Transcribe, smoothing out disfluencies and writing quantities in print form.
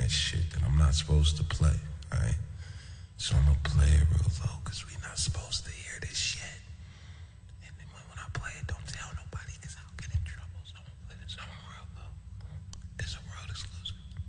that shit that I'm not supposed to play, alright? So I'm gonna play it real low, cause we not supposed to hear